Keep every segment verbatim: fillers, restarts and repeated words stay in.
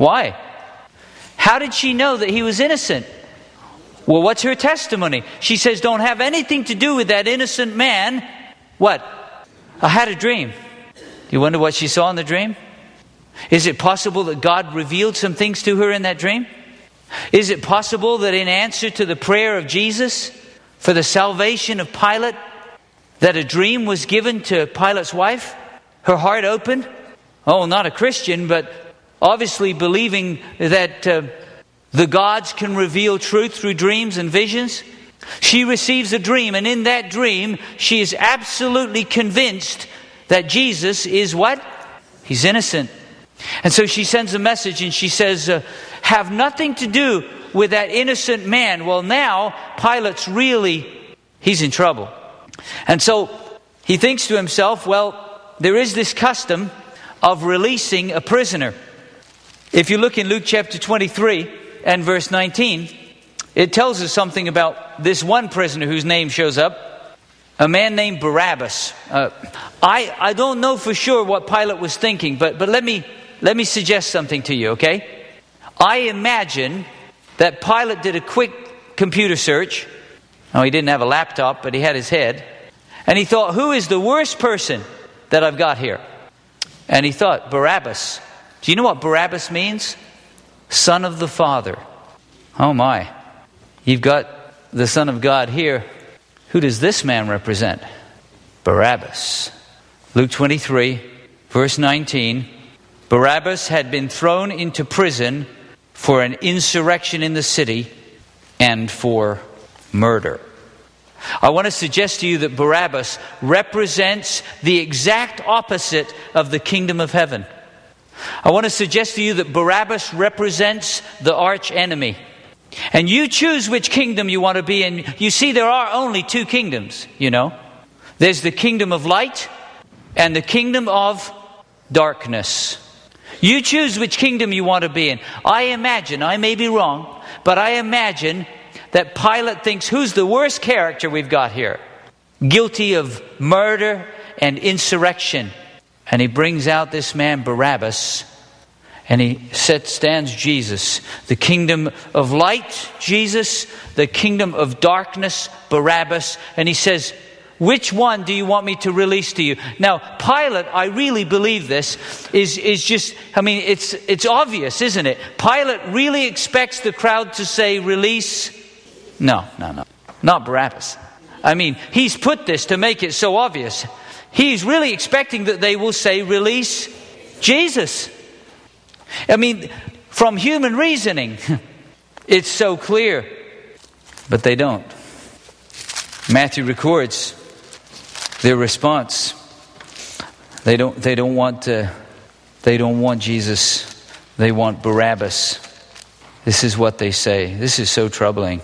Why? How did she know that he was innocent? Well, what's her testimony? She says, don't have anything to do with that innocent man. What? I had a dream. You wonder what she saw in the dream? Is it possible that God revealed some things to her in that dream? Is it possible that in answer to the prayer of Jesus for the salvation of Pilate, that a dream was given to Pilate's wife? Her heart opened? Oh, not a Christian, but obviously believing that uh, the gods can reveal truth through dreams and visions. She receives a dream, and in that dream, she is absolutely convinced that Jesus is what? He's innocent. And so she sends a message and she says, uh, have nothing to do with that innocent man. Well, now Pilate's really, he's in trouble. And so he thinks to himself, well, there is this custom of releasing a prisoner. If you look in Luke chapter twenty-three and verse nineteen, it tells us something about this one prisoner whose name shows up, a man named Barabbas. Uh, I, I don't know for sure what Pilate was thinking, but, but let me let me suggest something to you, okay? I imagine that Pilate did a quick computer search. Oh, he didn't have a laptop, but he had his head. And he thought, who is the worst person that I've got here? And he thought, Barabbas. Do you know what Barabbas means? Son of the Father. Oh my. You've got the Son of God here. Who does this man represent? Barabbas. Luke twenty-three, verse nineteen. Barabbas had been thrown into prison for an insurrection in the city and for murder. I want to suggest to you that Barabbas represents the exact opposite of the kingdom of heaven. I want to suggest to you that Barabbas represents the arch enemy. And you choose which kingdom you want to be in. You see, there are only two kingdoms, you know. There's the kingdom of light and the kingdom of darkness. You choose which kingdom you want to be in. I imagine, I may be wrong, but I imagine that Pilate thinks, who's the worst character we've got here? Guilty of murder and insurrection. And he brings out this man Barabbas, and he set, stands Jesus. The kingdom of light, Jesus. The kingdom of darkness, Barabbas. And he says, which one do you want me to release to you? Now, Pilate, I really believe this, is, is just, I mean, it's, it's obvious, isn't it? Pilate really expects the crowd to say, release. No, no, no. Not Barabbas. I mean, he's put this to make it so obvious. He's really expecting that they will say, release Jesus. I mean, from human reasoning, it's so clear. But they don't. Matthew records their response. They don't, they don't want to, they don't want Jesus. They want Barabbas. This is what they say. This is so troubling.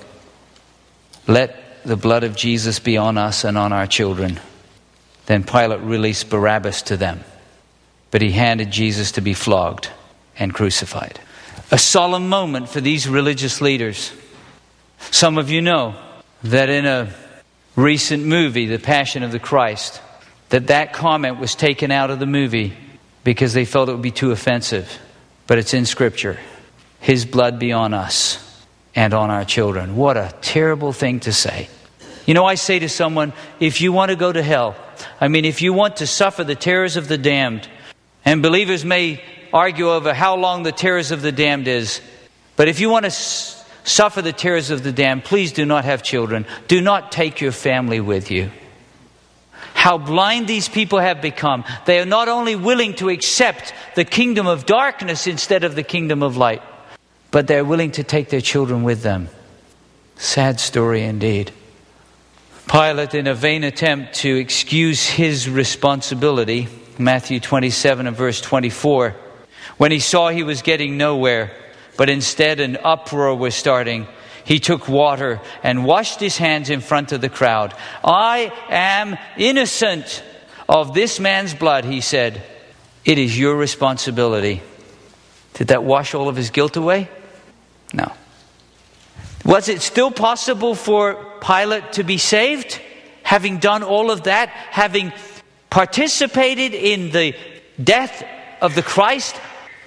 Let the blood of Jesus be on us and on our children. Then Pilate released Barabbas to them. But he handed Jesus to be flogged and crucified. A solemn moment for these religious leaders. Some of you know that in a recent movie, The Passion of the Christ, that that comment was taken out of the movie because they felt it would be too offensive. But it's in Scripture. His blood be on us and on our children. What a terrible thing to say. You know, I say to someone, if you want to go to hell, I mean, if you want to suffer the terrors of the damned, and believers may argue over how long the terrors of the damned is, but if you want to s- suffer the terrors of the damned, please do not have children. Do not take your family with you. How blind these people have become. They are not only willing to accept the kingdom of darkness instead of the kingdom of light, but they're willing to take their children with them. Sad story indeed. Pilate, in a vain attempt to excuse his responsibility, Matthew twenty-seven and verse twenty-four, when he saw he was getting nowhere, but instead an uproar was starting, he took water and washed his hands in front of the crowd. I am innocent of this man's blood, he said. It is your responsibility. Did that wash all of his guilt away? No. Was it still possible for Pilate to be saved? Having done all of that, having participated in the death of the Christ?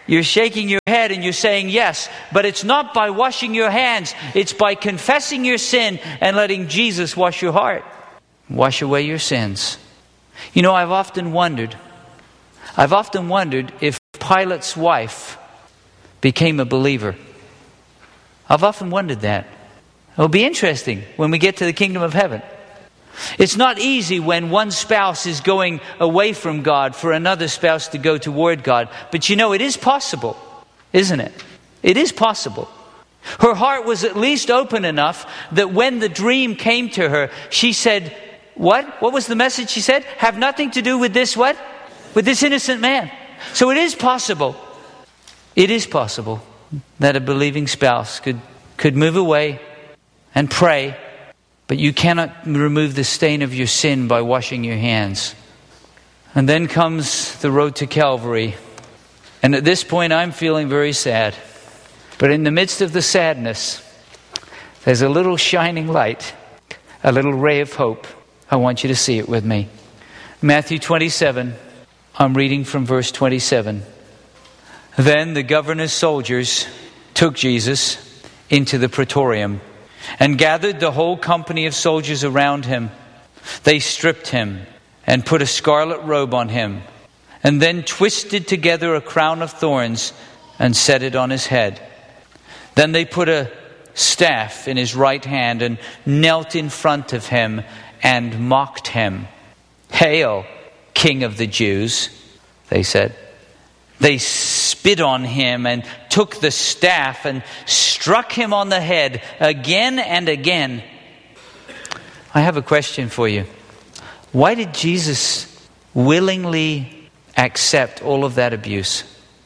You're shaking your head and you're saying yes, but it's not by washing your hands. It's by confessing your sin and letting Jesus wash your heart, wash away your sins. You know, I've often wondered, I've often wondered if Pilate's wife became a believer. I've often wondered that. It'll be interesting when we get to the kingdom of heaven. It's not easy when one spouse is going away from God for another spouse to go toward God. But you know, it is possible, isn't it? It is possible. Her heart was at least open enough that when the dream came to her, she said, what? What was the message she said? Have nothing to do with this what? With this innocent man. So it is possible. It is possible that a believing spouse could, could move away and pray. But you cannot remove the stain of your sin by washing your hands. And then comes the road to Calvary. And at this point, I'm feeling very sad. But in the midst of the sadness, there's a little shining light, a little ray of hope. I want you to see it with me. Matthew twenty-seven, I'm reading from verse twenty-seven. Then the governor's soldiers took Jesus into the praetorium and gathered the whole company of soldiers around him. They stripped him and put a scarlet robe on him, and then twisted together a crown of thorns and set it on his head. Then they put a staff in his right hand and knelt in front of him and mocked him. "Hail, King of the Jews," they said. They spit on him and took the staff and struck him on the head again and again. I have a question for you. Why did Jesus willingly accept all of that abuse?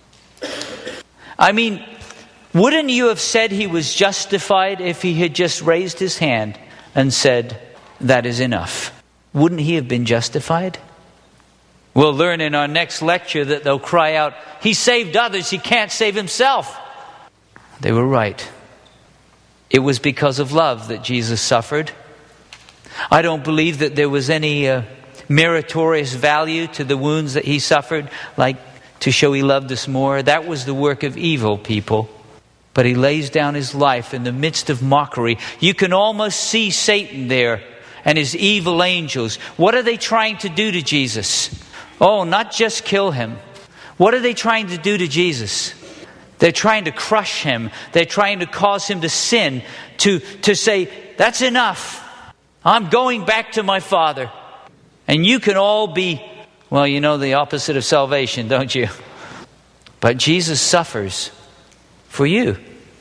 I mean, wouldn't you have said he was justified if he had just raised his hand and said, "That is enough"? Wouldn't he have been justified? We'll learn in our next lecture that they'll cry out, "He saved others, he can't save himself." They were right. It was because of love that Jesus suffered. I don't believe that there was any uh, meritorious value to the wounds that he suffered, like to show he loved us more. That was the work of evil people. But he lays down his life in the midst of mockery. You can almost see Satan there and his evil angels. What are they trying to do to Jesus? Oh, not just kill him. What are they trying to do to Jesus? They're trying to crush him. They're trying to cause him to sin, to, to say, "That's enough. I'm going back to my Father." And you can all be, well, you know the opposite of salvation, don't you? But Jesus suffers for you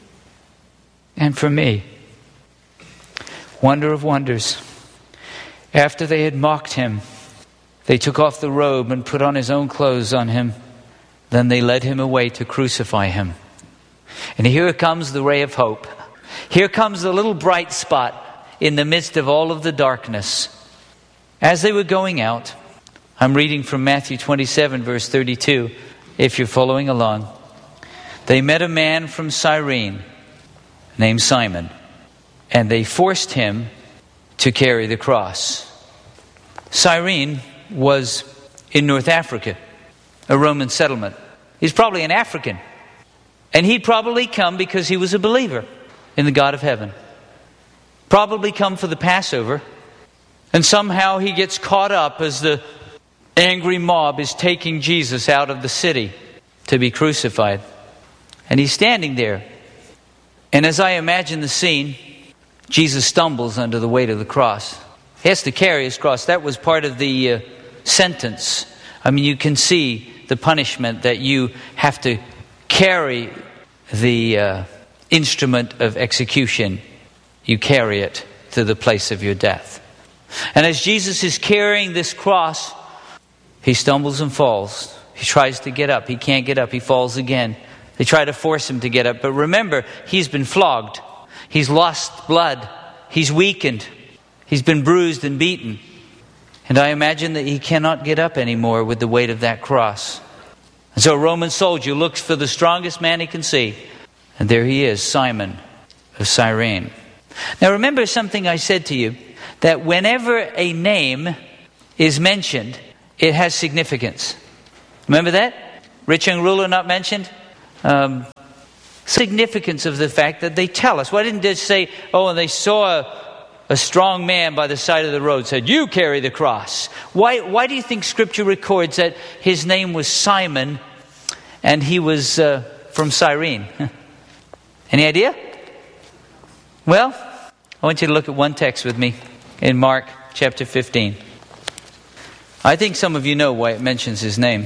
and for me. Wonder of wonders. After they had mocked him, they took off the robe and put on his own clothes on him. Then they led him away to crucify him. And here comes the ray of hope. Here comes the little bright spot in the midst of all of the darkness. As they were going out, I'm reading from Matthew twenty-seven, verse thirty-two, if you're following along. They met a man from Cyrene named Simon, and they forced him to carry the cross. Cyrene was in North Africa, a Roman settlement. He's probably an African. And he'd probably come because he was a believer in the God of heaven. Probably come for the Passover. And somehow he gets caught up as the angry mob is taking Jesus out of the city to be crucified. And he's standing there. And as I imagine the scene, Jesus stumbles under the weight of the cross. He has to carry his cross. That was part of the uh, sentence. I mean, you can see the punishment that you have to carry the uh, instrument of execution. You carry it to the place of your death. And as Jesus is carrying this cross, he stumbles and falls. He tries to get up. He can't get up. He falls again. They try to force him to get up. But remember, he's been flogged. He's lost blood. He's weakened. He's been bruised and beaten. And I imagine that he cannot get up anymore with the weight of that cross. And so a Roman soldier looks for the strongest man he can see. And there he is, Simon of Cyrene. Now remember something I said to you, that whenever a name is mentioned, it has significance. Remember that? Rich young ruler not mentioned? um, significance of the fact that they tell us. Why didn't they say, oh, and they saw a, a strong man by the side of the road, said, you carry the cross? Why, why do you think Scripture records that his name was Simon and he was uh, from Cyrene? Any idea? Well, I want you to look at one text with me in Mark chapter fifteen. I think some of you know why it mentions his name.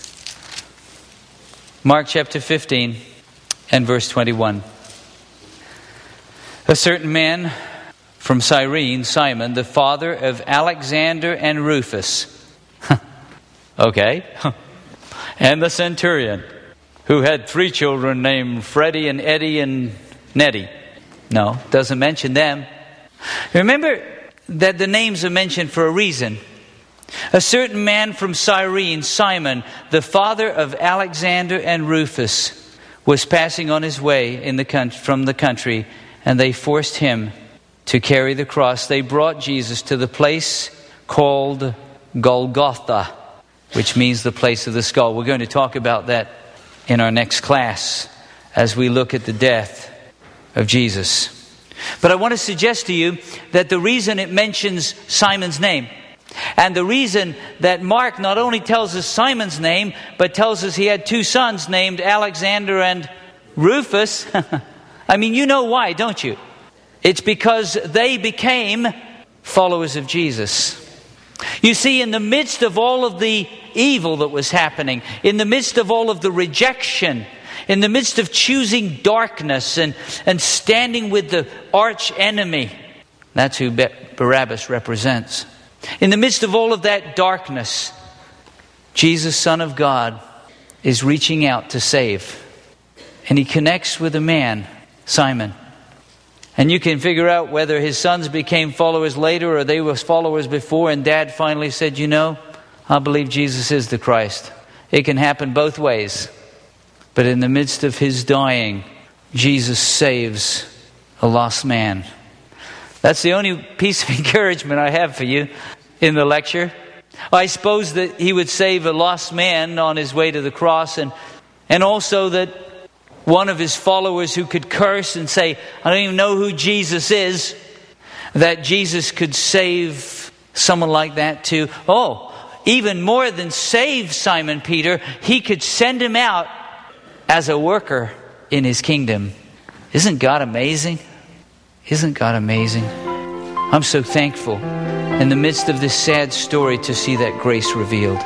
Mark chapter fifteen and verse twenty-one. A certain man from Cyrene, Simon, the father of Alexander and Rufus. Okay. And the centurion, who had three children named Freddie and Eddie and Nettie. No, doesn't mention them. Remember that the names are mentioned for a reason. A certain man from Cyrene, Simon, the father of Alexander and Rufus, was passing on his way in the country, from the country, and they forced him to carry the cross. They brought Jesus to the place called Golgotha, which means the place of the skull. We're going to talk about that in our next class as we look at the death of Jesus. But I want to suggest to you that the reason it mentions Simon's name, and the reason that Mark not only tells us Simon's name, but tells us he had two sons named Alexander and Rufus. I mean, you know why, don't you? It's because they became followers of Jesus. You see, in the midst of all of the evil that was happening, in the midst of all of the rejection, in the midst of choosing darkness and, and standing with the arch enemy, that's who Barabbas represents. In the midst of all of that darkness, Jesus, Son of God, is reaching out to save. And he connects with a man, Simon. And you can figure out whether his sons became followers later or they were followers before, and Dad finally said, you know, I believe Jesus is the Christ. It can happen both ways. But in the midst of his dying, Jesus saves a lost man. That's the only piece of encouragement I have for you in the lecture. I suppose that he would save a lost man on his way to the cross, and, and also that one of his followers who could curse and say, I don't even know who Jesus is, that Jesus could save someone like that too. Oh, even more than save Simon Peter, he could send him out as a worker in his kingdom. Isn't God amazing? Isn't God amazing? I'm so thankful in the midst of this sad story to see that grace revealed.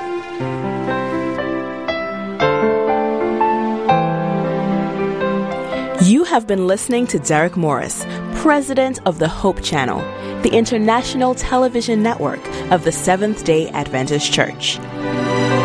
You have been listening to Derek Morris, President of the Hope Channel, the international television network of the Seventh-day Adventist Church.